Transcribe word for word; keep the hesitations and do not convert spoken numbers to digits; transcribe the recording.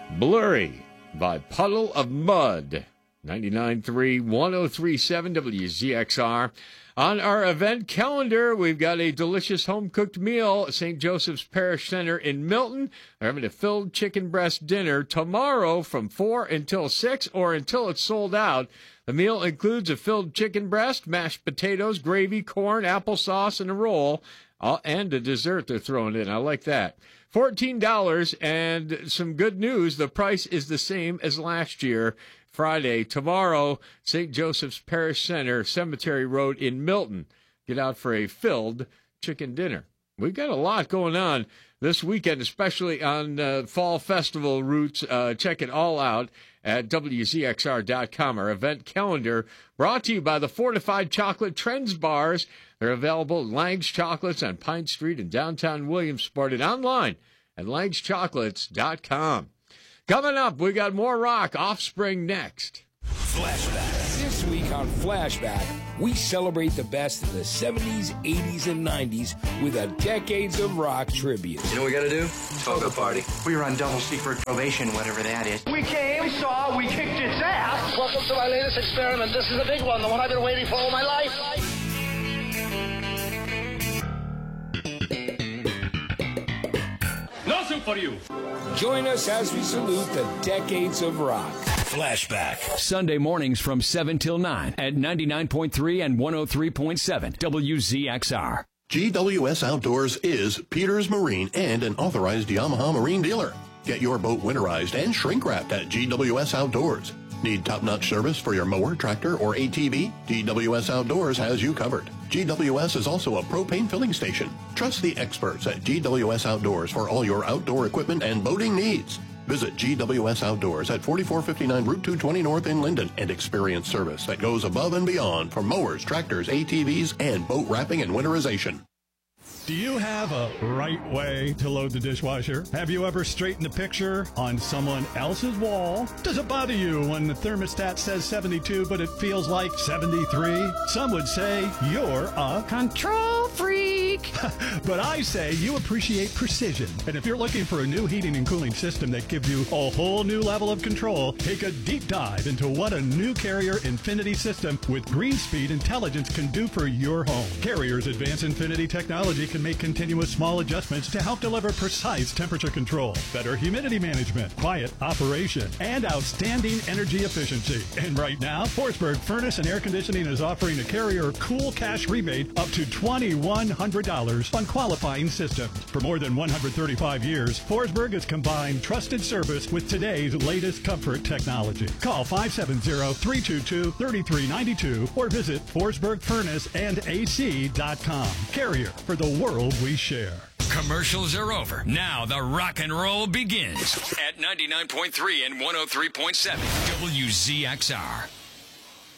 Blurry by Puddle of Mud. ninety-nine point three, one oh three point seven W Z X R. On our event calendar, we've got a delicious home-cooked meal at Saint Joseph's Parish Center in Milton. They're having a filled chicken breast dinner tomorrow from four until six or until it's sold out. The meal includes a filled chicken breast, mashed potatoes, gravy, corn, applesauce, and a roll. Uh, and a dessert they're throwing in. I like that. fourteen dollars, and some good news. The price is the same as last year. Friday, tomorrow, Saint Joseph's Parish Center, Cemetery Road in Milton. Get out for a filled chicken dinner. We've got a lot going on this weekend, especially on uh, fall festival routes. Uh, check it all out at W Z X R dot com. Our event calendar brought to you by the Fortified Chocolate Trends Bars. They're available at Lang's Chocolates on Pine Street in downtown Williamsport and online at langs chocolates dot com. Coming up, we got more rock. Offspring next. Flashback. This week on Flashback, we celebrate the best of the seventies, eighties, and nineties with a Decades of Rock tribute. You know what we gotta do? Toga party. We were on double secret probation, whatever that is. We came, we saw, we kicked its ass. Welcome to my latest experiment. This is the big one, the one I've been waiting for all my life. No soup for you. Join us as we salute the Decades of Rock. Flashback. Sunday mornings from seven till nine at ninety-nine point three and one oh three point seven W Z X R. G W S Outdoors is Peters Marine and an authorized Yamaha Marine dealer. Get your boat winterized and shrink wrapped at G W S Outdoors. Need top-notch service for your mower, tractor, or A T V? G W S Outdoors has you covered. G W S is also a propane filling station. Trust the experts at G W S Outdoors for all your outdoor equipment and boating needs. Visit G W S Outdoors at forty-four fifty-nine Route two twenty North in Linden and experience service that goes above and beyond for mowers, tractors, A T Vs, and boat wrapping and winterization. Do you have a right way to load the dishwasher? Have you ever straightened the picture on someone else's wall? Does it bother you when the thermostat says seventy-two but it feels like seventy-three? Some would say you're a control freak. But I say you appreciate precision. And if you're looking for a new heating and cooling system that gives you a whole new level of control, take a deep dive into what a new Carrier Infinity system with GreenSpeed intelligence can do for your home. Carrier's advanced Infinity technology can make continuous small adjustments to help deliver precise temperature control, better humidity management, quiet operation, and outstanding energy efficiency. And right now, Forsberg Furnace and Air Conditioning is offering a Carrier Cool Cash rebate up to twenty-one hundred dollars on qualifying systems. For more than one hundred thirty-five years, Forsberg has combined trusted service with today's latest comfort technology. Call five seven zero, three two two, three three nine two or visit forsberg furnace and A C dot com. Carrier, for the world we share. Commercials are over. Now the rock and roll begins at ninety-nine point three and one oh three point seven W Z X R.